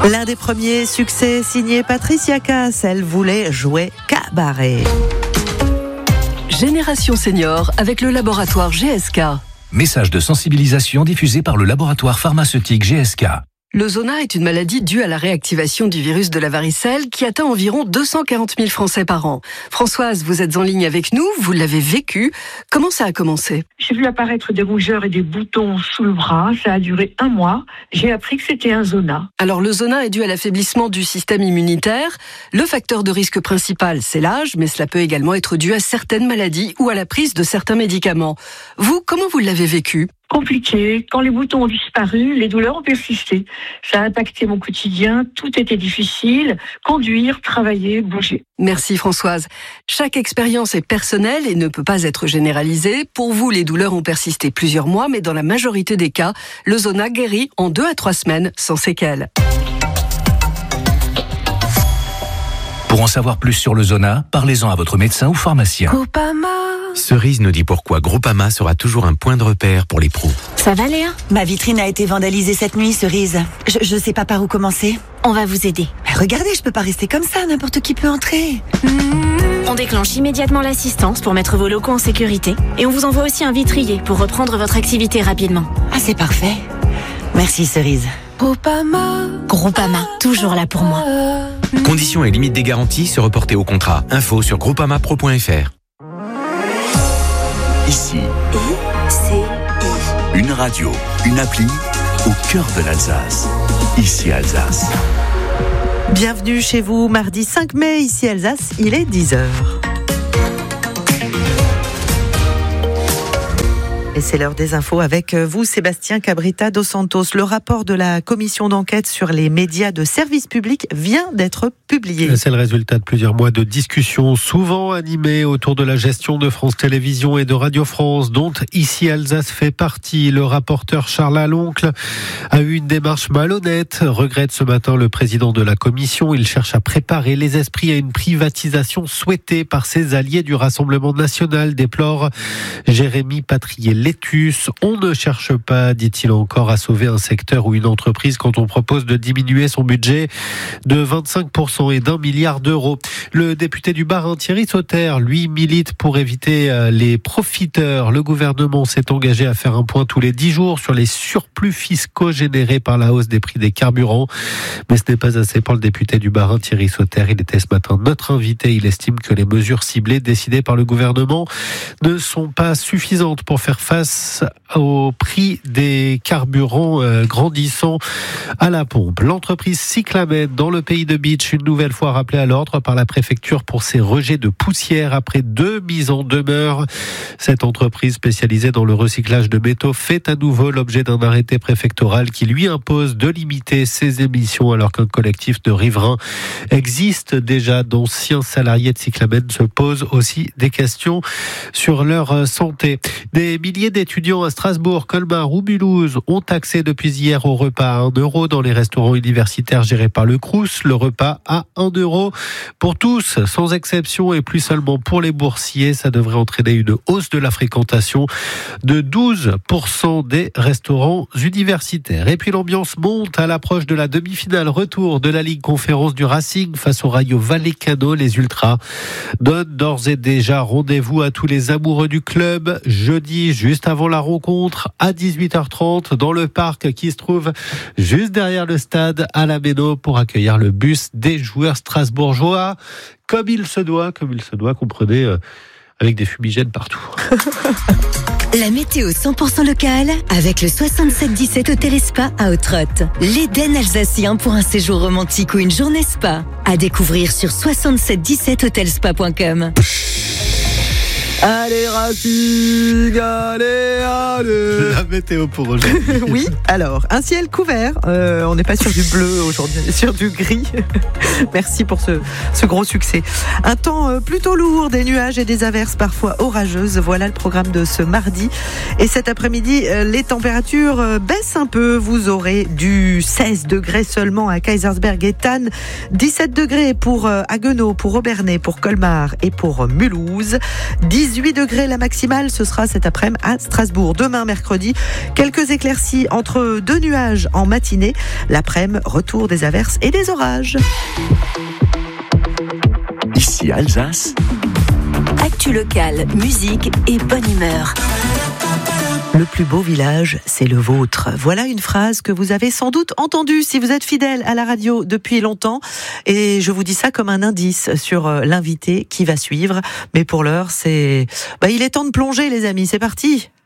L'un des premiers succès signé Patricia Cass, elle voulait jouer cabaret. Génération Senior avec le laboratoire GSK. Message de sensibilisation diffusé par le laboratoire pharmaceutique GSK. Le zona est une maladie due à la réactivation du virus de la varicelle qui atteint environ 240 000 Français par an. Françoise, vous êtes en ligne avec nous, vous l'avez vécu. Comment ça a commencé ? J'ai vu apparaître des rougeurs et des boutons sous le bras. Ça a duré 1 mois. J'ai appris que c'était un zona. Alors le zona est dû à l'affaiblissement du système immunitaire. Le facteur de risque principal, c'est l'âge, mais cela peut également être dû à certaines maladies ou à la prise de certains médicaments. Vous, comment vous l'avez vécu ? Compliqué. Quand les boutons ont disparu, les douleurs ont persisté. Ça a impacté mon quotidien. Tout était difficile. Conduire, travailler, bouger. Merci Françoise. Chaque expérience est personnelle et ne peut pas être généralisée. Pour vous, les douleurs ont persisté plusieurs mois, mais dans la majorité des cas, le zona guérit en 2 à 3 semaines sans séquelles. Pour en savoir plus sur le zona, parlez-en à votre médecin ou pharmacien. Groupama. Cerise nous dit pourquoi Groupama sera toujours un point de repère pour les pros. Ça va Léa ? Ma vitrine a été vandalisée cette nuit, Cerise. Je sais pas par où commencer. On va vous aider. Mais regardez, je peux pas rester comme ça, n'importe qui peut entrer. On déclenche immédiatement l'assistance pour mettre vos locaux en sécurité. Et on vous envoie aussi un vitrier pour reprendre votre activité rapidement. Ah, c'est parfait. Merci, Cerise. Groupama, toujours là pour moi. Conditions et limites des garanties se reporter au contrat. Info sur groupamapro.fr. Ici, une radio, une appli au cœur de l'Alsace. Ici Alsace. Bienvenue chez vous, mardi 5 mai, ici Alsace, il est 10h. Et c'est l'heure des infos avec vous, Sébastien Cabrita dos Santos. Le rapport de la commission d'enquête sur les médias de service public vient d'être publié. C'est le résultat de plusieurs mois de discussions, souvent animées autour de la gestion de France Télévisions et de Radio France, dont ici Alsace fait partie. Le rapporteur Charles Aloncle a eu une démarche malhonnête, regrette ce matin le président de la commission. Il cherche à préparer les esprits à une privatisation souhaitée par ses alliés du Rassemblement national, déplore Jérémy Patrier-Létus. On ne cherche pas, dit-il encore, à sauver un secteur ou une entreprise quand on propose de diminuer son budget de 25% et d'1 milliard d'euros. Le député du Bas-Rhin, Thierry Sauter, lui, milite pour éviter les profiteurs. Le gouvernement s'est engagé à faire un point tous les 10 jours sur les surplus fiscaux générés par la hausse des prix des carburants. Mais ce n'est pas assez pour le député du Bas-Rhin, Thierry Sauter. Il était ce matin notre invité. Il estime que les mesures ciblées décidées par le gouvernement ne sont pas suffisantes pour faire face au prix des carburants grandissant à la pompe. L'entreprise Cyclamed dans le pays de Bitche, une nouvelle fois rappelée à l'ordre par la préfecture pour ses rejets de poussière après 2 mises en demeure. Cette entreprise spécialisée dans le recyclage de métaux fait à nouveau l'objet d'un arrêté préfectoral qui lui impose de limiter ses émissions alors qu'un collectif de riverains existe déjà. D'anciens salariés de Cyclamed se posent aussi des questions sur leur santé. Des milliers d'étudiants à Strasbourg, Colmar ou Mulhouse ont accès depuis hier au repas à 1 euro dans les restaurants universitaires gérés par le Crous. Le repas à 1 euro pour tous, sans exception, et plus seulement pour les boursiers. Ça devrait entraîner une hausse de la fréquentation de 12% des restaurants universitaires. Et puis l'ambiance monte à l'approche de la demi-finale retour de la Ligue Conférence du Racing face au Rayo Vallecano. Les Ultras donnent d'ores et déjà rendez-vous à tous les amoureux du club jeudi, juste avant la rencontre, à 18h30, dans le parc qui se trouve juste derrière le stade à la Méno pour accueillir le bus des joueurs strasbourgeois. Comme il se doit, comprenez, avec des fumigènes partout. La météo 100% locale avec le 6717 Hôtel et Spa à Autrotte. L'Éden alsacien pour un séjour romantique ou une journée spa. À découvrir sur 6717hotelspa.com. Allez Racing, allez. La météo pour aujourd'hui. Oui, alors, un ciel couvert. On n'est pas sur du bleu aujourd'hui, on est sur du gris. Merci pour ce gros succès. Un temps plutôt lourd, des nuages et des averses parfois orageuses. Voilà le programme de ce mardi. Et cet après-midi, les températures baissent un peu. Vous aurez du 16 degrés seulement à Kaysersberg et Thann, 17 degrés pour Haguenau, pour Obernai, pour Colmar et pour Mulhouse, 10 18 degrés la maximale, ce sera cet après-midi à Strasbourg. Demain, mercredi, quelques éclaircies entre 2 nuages en matinée. L'après-midi, retour des averses et des orages. Ici Alsace. Actu locale, musique et bonne humeur. Le plus beau village, c'est le vôtre. Voilà une phrase que vous avez sans doute entendue si vous êtes fidèle à la radio depuis longtemps. Et je vous dis ça comme un indice sur l'invité qui va suivre. Mais pour l'heure, il est temps de plonger, les amis. C'est parti!